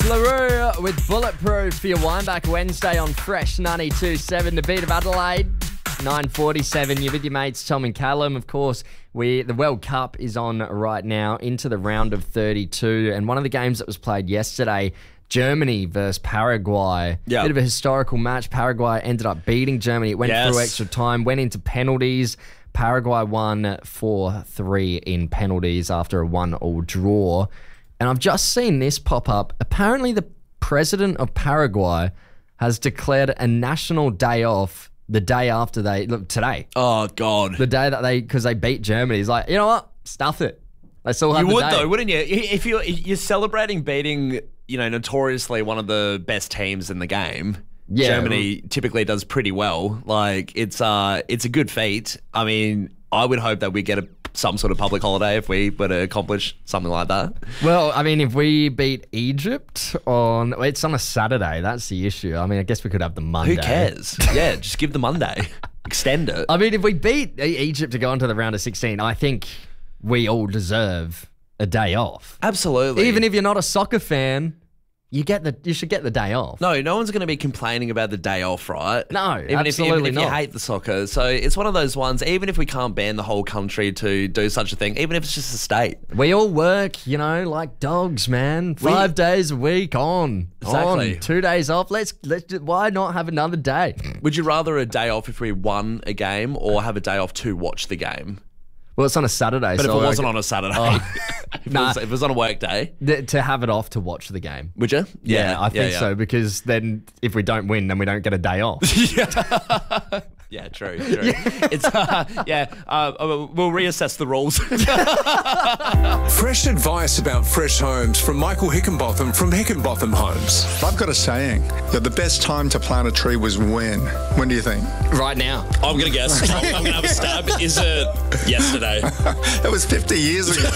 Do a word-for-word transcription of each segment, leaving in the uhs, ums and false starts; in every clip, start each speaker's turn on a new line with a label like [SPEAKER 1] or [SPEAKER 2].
[SPEAKER 1] LaRue with Bulletproof for your Wineback Wednesday on Fresh ninety-two point seven, the beat of Adelaide. nine forty-seven, you're with your mates Tom and Callum. Of course, we the World Cup is on right now into the round of thirty-two, and one of the games that was played yesterday, Germany versus Paraguay.
[SPEAKER 2] Yep.
[SPEAKER 1] Bit of a historical match. Paraguay ended up beating Germany. It went
[SPEAKER 2] Yes.
[SPEAKER 1] through extra time, went into penalties. Paraguay won four three in penalties after a one-all draw. And I've just seen this pop up. Apparently, the president of Paraguay has declared a national day off the day after they... Look, today.
[SPEAKER 2] Oh, God.
[SPEAKER 1] The day that they... Because they beat Germany. He's like, you know what? Stuff it. They still have
[SPEAKER 2] You
[SPEAKER 1] the
[SPEAKER 2] would,
[SPEAKER 1] day.
[SPEAKER 2] though, wouldn't you? If you're, you're celebrating beating, you know, notoriously one of the best teams in the game.
[SPEAKER 1] Yeah.
[SPEAKER 2] Germany typically does pretty well. Like, it's uh, it's a good feat. I mean, I would hope that we get a, some sort of public holiday if we were to accomplish something like that.
[SPEAKER 1] Well, I mean, if we beat Egypt on... It's on a Saturday. That's the issue. I mean, I guess we could have the Monday.
[SPEAKER 2] Who cares? Yeah, just give the Monday. Extend it.
[SPEAKER 1] I mean, if we beat E- Egypt to go into the round of sixteen, I think we all deserve a day off.
[SPEAKER 2] Absolutely.
[SPEAKER 1] Even if you're not a soccer fan, you get the you should get the day off.
[SPEAKER 2] No, no one's going to be complaining about the day off, right?
[SPEAKER 1] No,
[SPEAKER 2] even if,
[SPEAKER 1] absolutely
[SPEAKER 2] even if
[SPEAKER 1] not.
[SPEAKER 2] you hate the soccer. So it's one of those ones, even if we can't ban the whole country to do such a thing, even if it's just a state.
[SPEAKER 1] We all work, you know, like dogs, man. Five days a week on.
[SPEAKER 2] Exactly.
[SPEAKER 1] On. Two days off. Let's let's just, why not have another day?
[SPEAKER 2] Would you rather a day off if we won a game or have a day off to watch the game?
[SPEAKER 1] Well, it's on a Saturday.
[SPEAKER 2] But
[SPEAKER 1] so
[SPEAKER 2] if it wasn't
[SPEAKER 1] I-
[SPEAKER 2] on a Saturday,
[SPEAKER 1] Oh.
[SPEAKER 2] if, it
[SPEAKER 1] Nah.
[SPEAKER 2] was, if it was on a work day,
[SPEAKER 1] th- to have it off to watch the game.
[SPEAKER 2] would you?
[SPEAKER 1] Yeah, I think
[SPEAKER 2] yeah.
[SPEAKER 1] so, because then if we don't win, then we don't get a day off.
[SPEAKER 2] Yeah, true, true. It's uh, yeah. Uh, we'll reassess the rules.
[SPEAKER 3] Fresh advice about fresh homes from Michael Hickenbotham from Hickenbotham Homes.
[SPEAKER 4] I've got a saying that the best time to plant a tree was when? When do you think?
[SPEAKER 1] Right now.
[SPEAKER 5] I'm going to guess. I'm, I'm going to have a stab. Is it yesterday?
[SPEAKER 4] It was fifty years ago.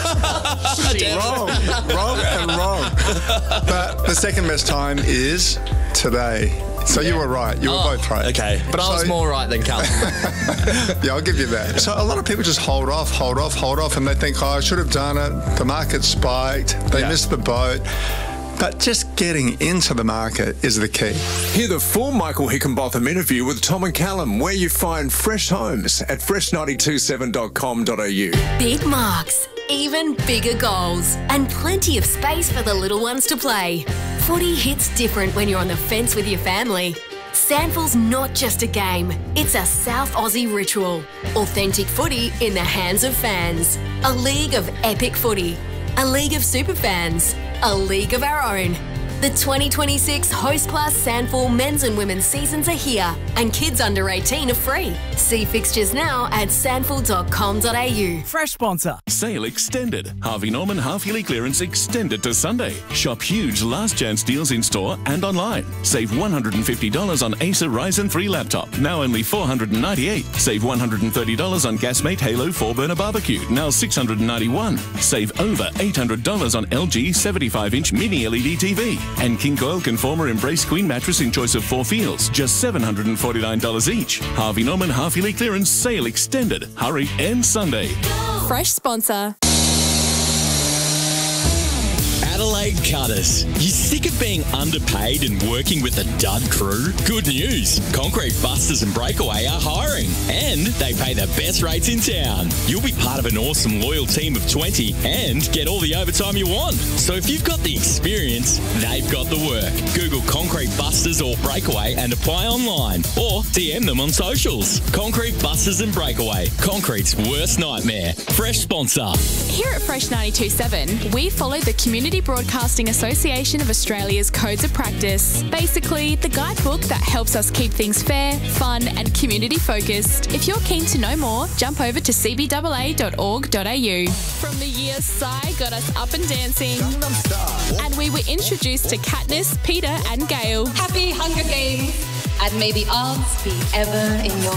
[SPEAKER 4] Wrong, wrong and wrong. But the second best time is today. So you were right. You were
[SPEAKER 1] Oh,
[SPEAKER 4] both right.
[SPEAKER 5] Okay.
[SPEAKER 1] But I was
[SPEAKER 4] So-
[SPEAKER 1] more right than Callum.
[SPEAKER 4] Yeah, I'll give you that. So a lot of people just hold off, hold off, hold off, and they think, oh, I should have done it. The market spiked. They
[SPEAKER 2] Yeah.
[SPEAKER 4] missed the boat. But just getting into the market is the key.
[SPEAKER 3] Hear the full Michael Hickenbotham interview with Tom and Callum, where you find fresh homes at fresh nine two seven dot com dot a u.
[SPEAKER 6] Big marks, even bigger goals, and plenty of space for the little ones to play. Footy hits different when you're on the fence with your family. Sandful's not just a game, it's a South Aussie ritual. Authentic footy in the hands of fans. A league of epic footy. A league of super fans. A league of our own. The twenty twenty-six Host Class Sandful men's and women's seasons are here, and kids under eighteen are free. See fixtures now at sandful dot com dot a u.
[SPEAKER 7] Fresh sponsor.
[SPEAKER 8] Sale extended. Harvey Norman half-yearly clearance extended to Sunday. Shop huge last chance deals in store and online. Save one hundred fifty dollars on Acer Ryzen three laptop, now only four hundred ninety-eight dollars. Save one hundred thirty dollars on Gasmate Halo four burner barbecue, now six hundred ninety-one dollars. Save over eight hundred dollars on L G seventy-five inch mini L E D T V. And King Coil Conformer Embrace Queen mattress in choice of four feels, just seven hundred forty-nine dollars each. Harvey Norman half-yearly clearance sale extended. Hurry, end Sunday.
[SPEAKER 6] Fresh sponsor.
[SPEAKER 5] Adelaide Cutters. You sick of being underpaid and working with a dud crew? Good news. Concrete Busters and Breakaway are hiring, and they pay the best rates in town. You'll be part of an awesome loyal team of twenty and get all the overtime you want. So if you've got the experience, they've got the work. Google Concrete Busters or Breakaway and apply online, or D M them on socials. Concrete Busters and Breakaway. Concrete's worst nightmare. Fresh sponsor.
[SPEAKER 9] Here at Fresh ninety-two point seven, we follow the Community Broadcasting Association of Australia's Codes of Practice. Basically, the guidebook that helps us keep things fair, fun and community focused. If you're keen to know more, jump over to c b a a dot org dot a u. From the year Psy got us up and dancing, and we were introduced to Katniss, Peter and Gail.
[SPEAKER 10] Happy Hunger Games, and may the odds be ever in your